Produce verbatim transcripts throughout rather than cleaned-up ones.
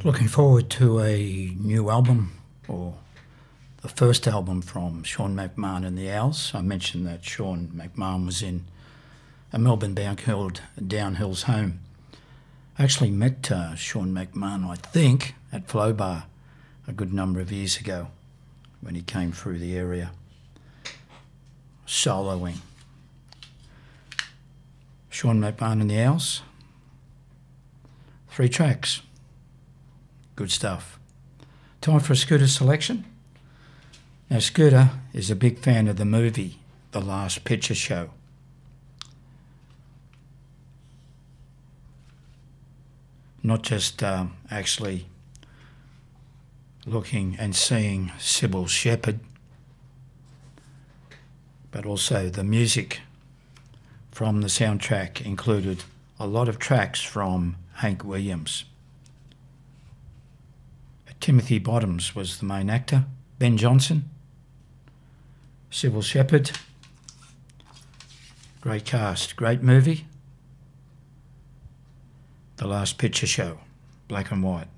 Looking forward to a new album, or the first album from Sean McMahon and the Owls. I mentioned that Sean McMahon was in a Melbourne band called Downhill's Home. I actually met uh, Sean McMahon, I think, at Flow Bar a good number of years ago when he came through the area, soloing. Sean McMahon and the Owls. Three tracks. Good stuff. Time for a Scooter selection. Now, Scooter is a big fan of the movie The Last Picture Show. Not just um, actually looking and seeing Sybil Shepherd, but also the music from the soundtrack included a lot of tracks from Hank Williams. Timothy Bottoms was the main actor, Ben Johnson, Sybil Shepherd. Great cast, great movie. The Last Picture Show, black and white.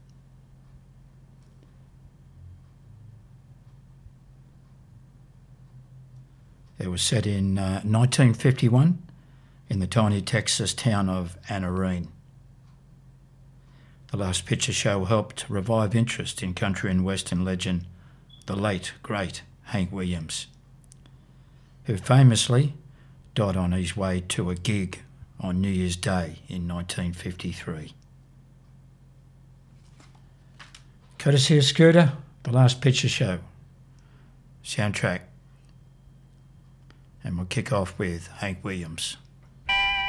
It was set in uh, nineteen fifty-one in the tiny Texas town of Anarene. The Last Picture Show helped revive interest in country and western legend, the late, great Hank Williams, who famously died on his way to a gig on New Year's Day in nineteen fifty-three. Courtesy of Scooter, The Last Picture Show, soundtrack. And we'll kick off with Hank Williams.